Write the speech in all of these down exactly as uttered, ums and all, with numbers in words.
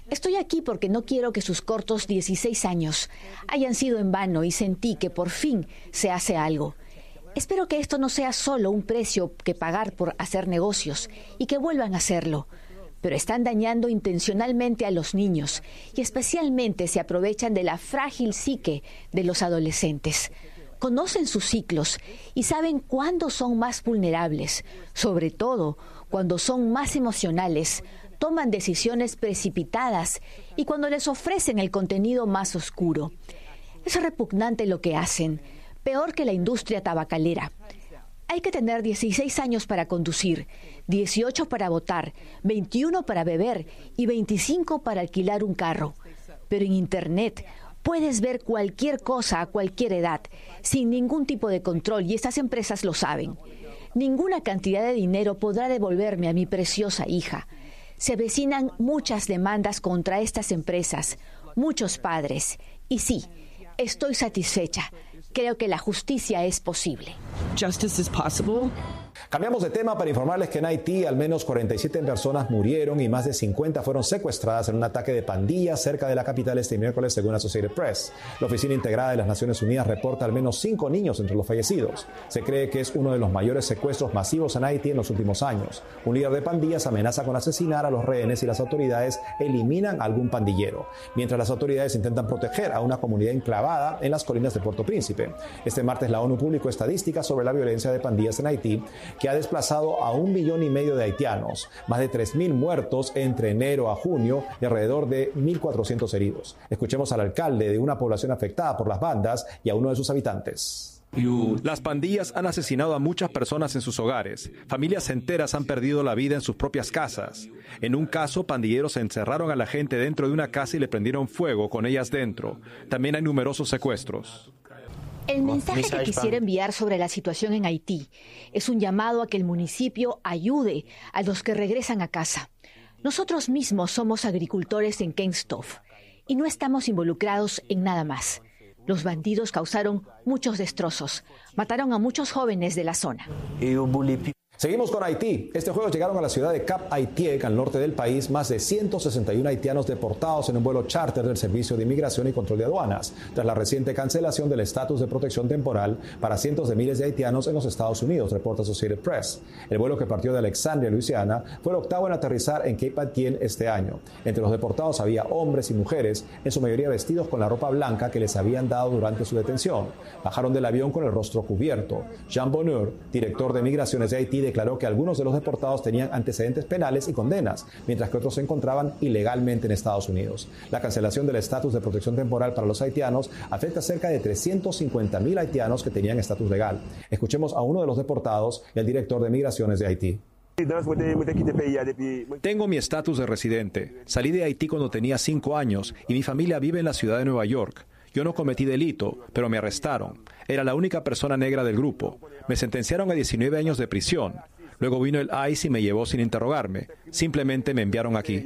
Estoy aquí porque no quiero que sus cortos dieciséis años hayan sido en vano y sentí que por fin se hace algo. Espero que esto no sea solo un precio que pagar por hacer negocios y que vuelvan a hacerlo. Pero están dañando intencionalmente a los niños y especialmente se aprovechan de la frágil psique de los adolescentes. Conocen sus ciclos y saben cuándo son más vulnerables, sobre todo cuando son más emocionales, toman decisiones precipitadas y cuando les ofrecen el contenido más oscuro. Es repugnante lo que hacen, peor que la industria tabacalera. Hay que tener dieciséis años para conducir, dieciocho para votar, veintiuno para beber y veinticinco para alquilar un carro. Pero en Internet puedes ver cualquier cosa a cualquier edad, sin ningún tipo de control, y estas empresas lo saben. Ninguna cantidad de dinero podrá devolverme a mi preciosa hija. Se avecinan muchas demandas contra estas empresas, muchos padres. Y sí, estoy satisfecha. Creo que la justicia es posible. Justice is possible. Cambiamos de tema para informarles que en Haití al menos cuarenta y siete personas murieron y más de cincuenta fueron secuestradas en un ataque de pandillas cerca de la capital este miércoles, según Associated Press. La Oficina Integrada de las Naciones Unidas reporta al menos cinco niños entre los fallecidos. Se cree que es uno de los mayores secuestros masivos en Haití en los últimos años. Un líder de pandillas amenaza con asesinar a los rehenes y las autoridades eliminan a algún pandillero, mientras las autoridades intentan proteger a una comunidad enclavada en las colinas de Puerto Príncipe. Este martes la ONU publicó estadísticas sobre la violencia de pandillas en Haití, que ha desplazado a un millón y medio de haitianos, más de tres mil muertos entre enero a junio y alrededor de mil cuatrocientos heridos. Escuchemos al alcalde de una población afectada por las bandas y a uno de sus habitantes. Las pandillas han asesinado a muchas personas en sus hogares. Familias enteras han perdido la vida en sus propias casas. En un caso, pandilleros encerraron a la gente dentro de una casa y le prendieron fuego con ellas dentro. También hay numerosos secuestros. El mensaje que quisiera enviar sobre la situación en Haití es un llamado a que el municipio ayude a los que regresan a casa. Nosotros mismos somos agricultores en Kengstoff y no estamos involucrados en nada más. Los bandidos causaron muchos destrozos, mataron a muchos jóvenes de la zona. Seguimos con Haití. Este jueves llegaron a la ciudad de Cap Haïtiek, al norte del país, más de ciento sesenta y uno haitianos deportados en un vuelo charter del Servicio de Inmigración y Control de Aduanas, tras la reciente cancelación del estatus de protección temporal para cientos de miles de haitianos en los Estados Unidos, reporta Associated Press. El vuelo, que partió de Alexandria, Luisiana, fue el octavo en aterrizar en Cape Haïtien este año. Entre los deportados había hombres y mujeres, en su mayoría vestidos con la ropa blanca que les habían dado durante su detención. Bajaron del avión con el rostro cubierto. Jean Bonheur, director de Migraciones de Haití, declaró que algunos de los deportados tenían antecedentes penales y condenas, mientras que otros se encontraban ilegalmente en Estados Unidos. La cancelación del estatus de protección temporal para los haitianos afecta a cerca de trescientos cincuenta mil haitianos que tenían estatus legal. Escuchemos a uno de los deportados y al director de Migraciones de Haití. Tengo mi estatus de residente. Salí de Haití cuando tenía cinco años y mi familia vive en la ciudad de Nueva York. Yo no cometí delito, pero me arrestaron. Era la única persona negra del grupo. Me sentenciaron a diecinueve años de prisión. Luego vino el I C E y me llevó sin interrogarme. Simplemente me enviaron aquí.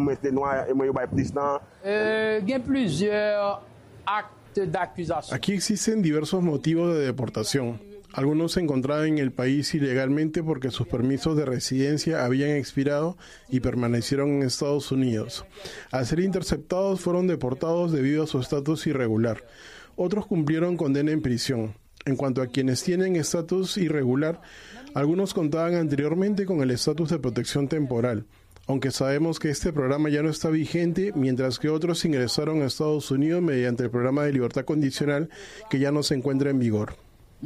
Aquí existen diversos motivos de deportación. Algunos se encontraban en el país ilegalmente porque sus permisos de residencia habían expirado y permanecieron en Estados Unidos. Al ser interceptados, fueron deportados debido a su estatus irregular. Otros cumplieron condena en prisión. En cuanto a quienes tienen estatus irregular, algunos contaban anteriormente con el estatus de protección temporal, aunque sabemos que este programa ya no está vigente, mientras que otros ingresaron a Estados Unidos mediante el programa de libertad condicional, que ya no se encuentra en vigor.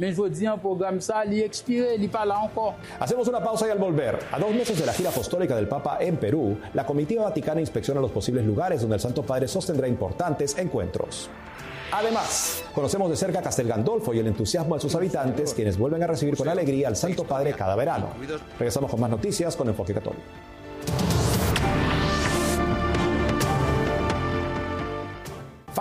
Hacemos una pausa y al volver, a dos meses de la gira apostólica del Papa en Perú, la comitiva vaticana inspecciona los posibles lugares donde el Santo Padre sostendrá importantes encuentros. Además, conocemos de cerca Castel Gandolfo y el entusiasmo de sus habitantes, quienes vuelven a recibir con alegría al Santo Padre cada verano. Regresamos con más noticias con Enfoque Católico.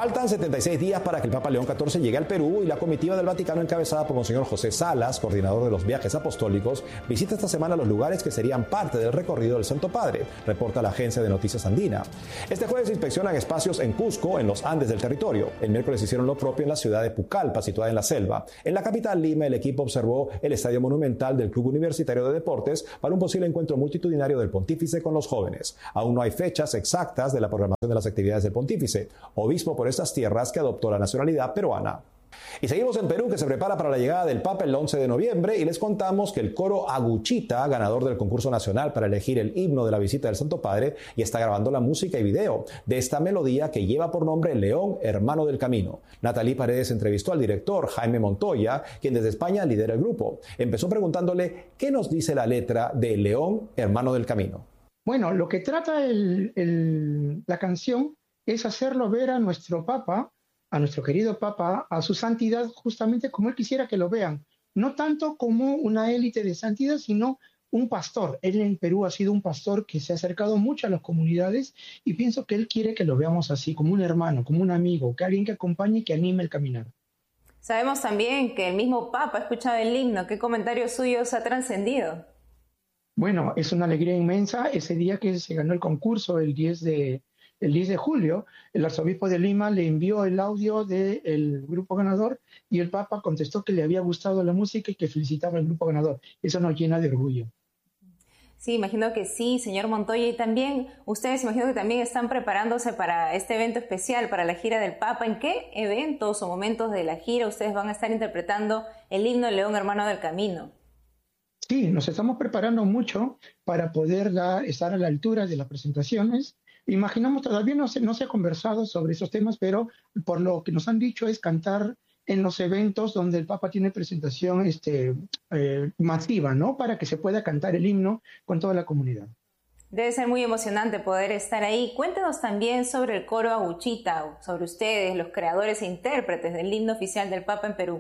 Faltan setenta y seis días para que el Papa León catorce llegue al Perú y la comitiva del Vaticano encabezada por Monseñor José Salas, coordinador de los viajes apostólicos, visita esta semana los lugares que serían parte del recorrido del Santo Padre, reporta la agencia de noticias andina. Este jueves inspeccionan espacios en Cusco, en los Andes del territorio. El miércoles hicieron lo propio en la ciudad de Pucallpa, situada en la selva. En la capital, Lima, el equipo observó el estadio monumental del Club Universitario de Deportes para un posible encuentro multitudinario del pontífice con los jóvenes. Aún no hay fechas exactas de la programación de las actividades del pontífice, obispo por estas tierras que adoptó la nacionalidad peruana. Y seguimos en Perú, que se prepara para la llegada del Papa el once de noviembre, y les contamos que el coro Aguchita, ganador del concurso nacional para elegir el himno de la visita del Santo Padre, y está grabando la música y video de esta melodía que lleva por nombre León, hermano del camino. Natalie Paredes entrevistó al director Jaime Montoya, quien desde España lidera el grupo. Empezó preguntándole qué nos dice la letra de León, hermano del camino. Bueno, lo que trata el, el, la canción es hacerlo ver a nuestro Papa, a nuestro querido Papa, a su santidad, justamente como él quisiera que lo vean. No tanto como una élite de santidad, sino un pastor. Él en Perú ha sido un pastor que se ha acercado mucho a las comunidades y pienso que él quiere que lo veamos así, como un hermano, como un amigo, que alguien que acompañe y que anime el caminar. Sabemos también que el mismo Papa ha escuchado el himno. ¿Qué comentarios suyos ha trascendido? Bueno, es una alegría inmensa. Ese día que se ganó el concurso, el diez de El diez de julio, el arzobispo de Lima le envió el audio del grupo ganador y el Papa contestó que le había gustado la música y que felicitaba al grupo ganador. Eso nos llena de orgullo. Sí, imagino que sí, señor Montoya. Y también, ustedes imagino que también están preparándose para este evento especial, para la gira del Papa. ¿En qué eventos o momentos de la gira ustedes van a estar interpretando el himno León, hermano del camino? Sí, nos estamos preparando mucho para poder dar, estar a la altura de las presentaciones. Imaginamos, todavía no se, no se ha conversado sobre esos temas, pero por lo que nos han dicho es cantar en los eventos donde el Papa tiene presentación este, eh, masiva, ¿no? Para que se pueda cantar el himno con toda la comunidad. Debe ser muy emocionante poder estar ahí. Cuéntenos también sobre el coro Aguchita, sobre ustedes, los creadores e intérpretes del himno oficial del Papa en Perú.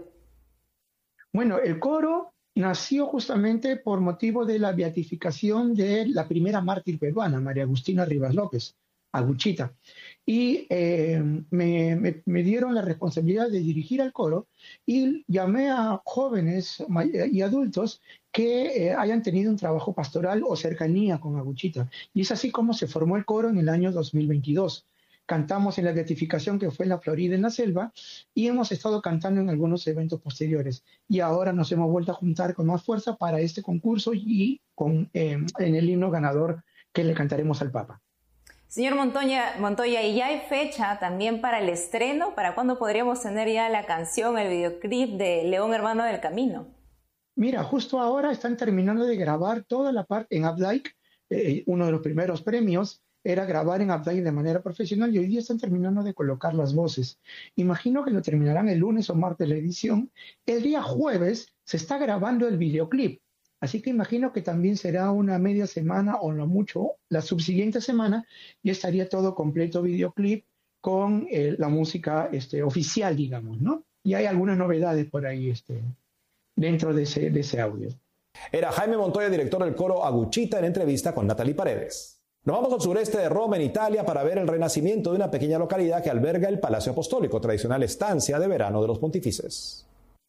Bueno, el coro nació justamente por motivo de la beatificación de la primera mártir peruana, María Agustina Rivas López, Aguchita. Y eh, me, me, me dieron la responsabilidad de dirigir al coro y llamé a jóvenes y adultos que eh, hayan tenido un trabajo pastoral o cercanía con Aguchita. Y es así como se formó el coro en el año dos mil veintidós. Cantamos en la beatificación que fue en la Florida, en la selva, y hemos estado cantando en algunos eventos posteriores. Y ahora nos hemos vuelto a juntar con más fuerza para este concurso y con, eh, en el himno ganador que le cantaremos al Papa. Señor Montoya, Montoya, ¿y ya hay fecha también para el estreno? ¿Para cuándo podríamos tener ya la canción, el videoclip de León, hermano del camino? Mira, justo ahora están terminando de grabar toda la parte en Updike, eh, uno de los primeros premios era grabar en Updike de manera profesional y hoy día están terminando de colocar las voces. Imagino que lo terminarán el lunes o martes la edición. El día jueves se está grabando el videoclip, así que imagino que también será una media semana o no mucho, la subsiguiente semana ya estaría todo completo videoclip con eh, la música este, oficial, digamos, ¿no? Y hay algunas novedades por ahí este, dentro de ese, de ese audio. Era Jaime Montoya, director del coro Aguchita, en entrevista con Natalie Paredes. Nos vamos al sureste de Roma, en Italia, para ver el renacimiento de una pequeña localidad que alberga el Palacio Apostólico, tradicional estancia de verano de los pontífices.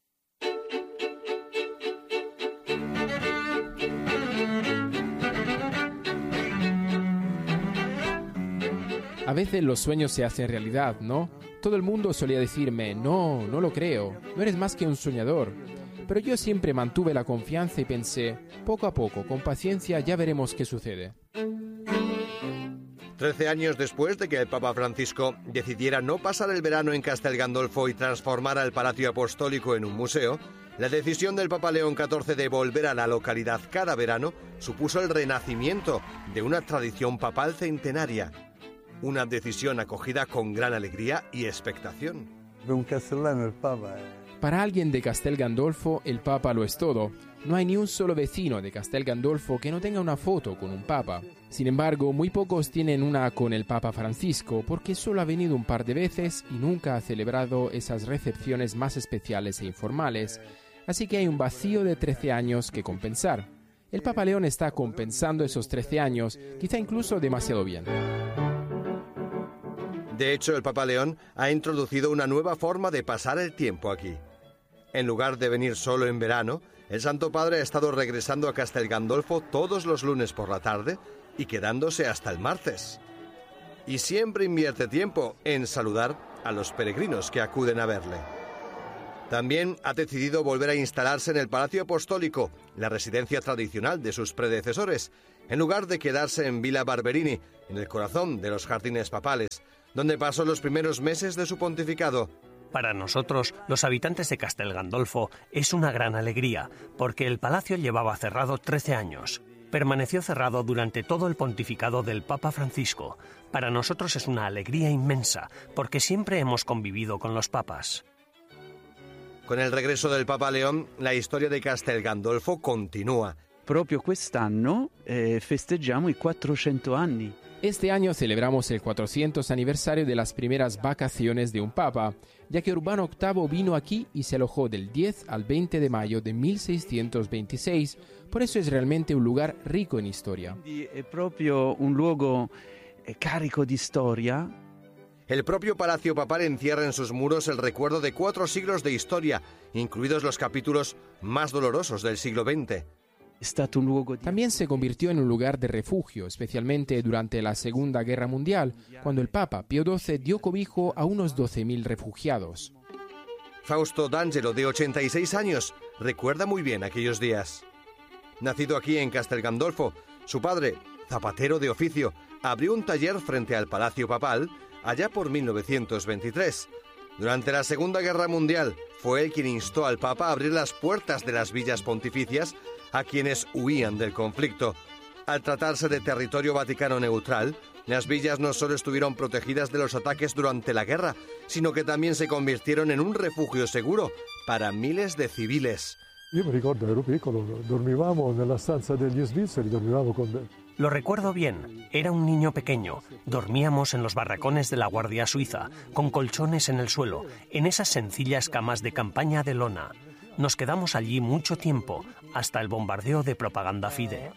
A veces los sueños se hacen realidad, ¿no? Todo el mundo solía decirme, no, no lo creo, no eres más que un soñador. Pero yo siempre mantuve la confianza y pensé, poco a poco, con paciencia, ya veremos qué sucede. Trece años después de que el Papa Francisco decidiera no pasar el verano en Castel Gandolfo y transformara el Palacio Apostólico en un museo, la decisión del Papa León catorce de volver a la localidad cada verano supuso el renacimiento de una tradición papal centenaria. Una decisión acogida con gran alegría y expectación. Un castellano el Papa. Para alguien de Castel Gandolfo, el Papa lo es todo. No hay ni un solo vecino de Castel Gandolfo que no tenga una foto con un Papa. Sin embargo, muy pocos tienen una con el Papa Francisco, porque solo ha venido un par de veces y nunca ha celebrado esas recepciones más especiales e informales. Así que hay un vacío de trece años que compensar. El Papa León está compensando esos trece años, quizá incluso demasiado bien. De hecho, el Papa León ha introducido una nueva forma de pasar el tiempo aquí. En lugar de venir solo en verano, el Santo Padre ha estado regresando a Castel Gandolfo todos los lunes por la tarde y quedándose hasta el martes. Y siempre invierte tiempo en saludar a los peregrinos que acuden a verle. También ha decidido volver a instalarse en el Palacio Apostólico, la residencia tradicional de sus predecesores, en lugar de quedarse en Villa Barberini, en el corazón de los jardines papales, donde pasó los primeros meses de su pontificado. Para nosotros, los habitantes de Castel Gandolfo, es una gran alegría, porque el palacio llevaba cerrado trece años. Permaneció cerrado durante todo el pontificado del Papa Francisco. Para nosotros es una alegría inmensa, porque siempre hemos convivido con los papas. Con el regreso del Papa León, la historia de Castel Gandolfo continúa. Proprio quest'anno eh, festeggiamo i quattrocento anni. Este año celebramos el cuatrocientos aniversario de las primeras vacaciones de un papa, ya que Urbano octavo vino aquí y se alojó del diez al veinte de mayo de mil seiscientos veintiséis. Por eso es realmente un lugar rico en historia. È proprio un luogo carico di storia. El propio Palacio Papal encierra en sus muros el recuerdo de cuatro siglos de historia, incluidos los capítulos más dolorosos del siglo veinte. También se convirtió en un lugar de refugio, especialmente durante la Segunda Guerra Mundial, cuando el Papa Pío doce dio cobijo a unos doce mil refugiados. Fausto D'Angelo, de ochenta y seis años, recuerda muy bien aquellos días. Nacido aquí en Castel Gandolfo, su padre, zapatero de oficio, abrió un taller frente al Palacio Papal allá por mil novecientos veintitrés. Durante la Segunda Guerra Mundial, fue él quien instó al Papa a abrir las puertas de las villas pontificias a quienes huían del conflicto. Al tratarse de territorio vaticano neutral, las villas no solo estuvieron protegidas de los ataques durante la guerra, sino que también se convirtieron en un refugio seguro para miles de civiles. Yo me ricordo, ero piccolo, dormivamo nella stanza degli svizzeri, dormivamo con... Lo recuerdo bien, era un niño pequeño, dormíamos en los barracones de la Guardia Suiza, con colchones en el suelo, en esas sencillas camas de campaña de lona. Nos quedamos allí mucho tiempo, hasta el bombardeo de Propaganda Fide.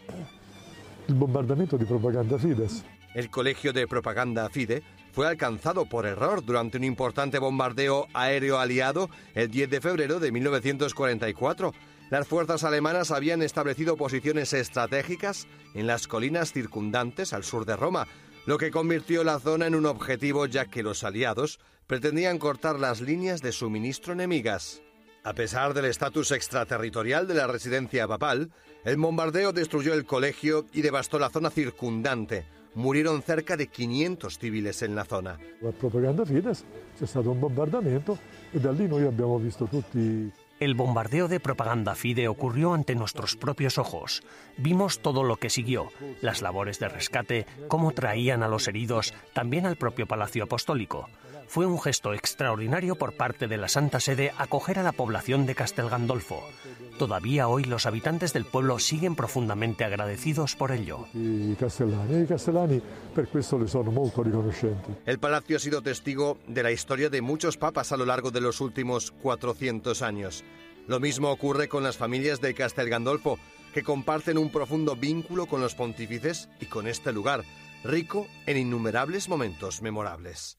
El bombardamiento de Propaganda Fides. El colegio de Propaganda Fide fue alcanzado por error durante un importante bombardeo aéreo aliado el diez de febrero de mil novecientos cuarenta y cuatro. Las fuerzas alemanas habían establecido posiciones estratégicas en las colinas circundantes al sur de Roma, lo que convirtió la zona en un objetivo ya que los aliados pretendían cortar las líneas de suministro enemigas. A pesar del estatus extraterritorial de la residencia papal, el bombardeo destruyó el colegio y devastó la zona circundante. Murieron cerca de quinientos civiles en la zona. A Propaganda Fides c'è stato un bombardamento e da lì noi abbiamo visto tutti. El bombardeo de Propaganda Fide ocurrió ante nuestros propios ojos. Vimos todo lo que siguió, las labores de rescate, cómo traían a los heridos, también al propio Palacio Apostólico. Fue un gesto extraordinario por parte de la Santa Sede acoger a la población de Castel Gandolfo. Todavía hoy los habitantes del pueblo siguen profundamente agradecidos por ello. I castellani, i castellani per questo le sono molto riconoscenti. El palacio ha sido testigo de la historia de muchos papas a lo largo de los últimos cuatrocientos años. Lo mismo ocurre con las familias de Castel Gandolfo, que comparten un profundo vínculo con los pontífices y con este lugar, rico en innumerables momentos memorables.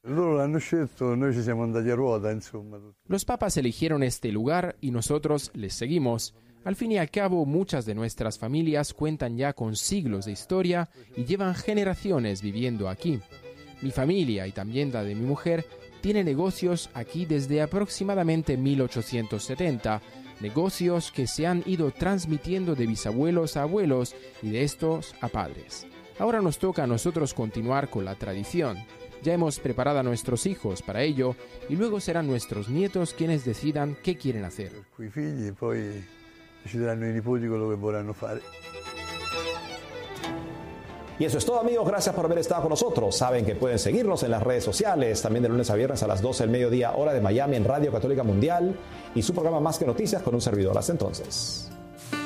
Los papas eligieron este lugar y nosotros les seguimos. Al fin y al cabo, muchas de nuestras familias cuentan ya con siglos de historia y llevan generaciones viviendo aquí. Mi familia y también la de mi mujer tiene negocios aquí desde aproximadamente mil ochocientos setenta, negocios que se han ido transmitiendo de bisabuelos a abuelos y de estos a padres. Ahora nos toca a nosotros continuar con la tradición. Ya hemos preparado a nuestros hijos para ello y luego serán nuestros nietos quienes decidan qué quieren hacer. Y eso es todo, amigos. Gracias por haber estado con nosotros. Saben que pueden seguirnos en las redes sociales, también de lunes a viernes a las doce del mediodía, hora de Miami, en Radio Católica Mundial, y su programa Más que Noticias con un servidor. Hasta entonces.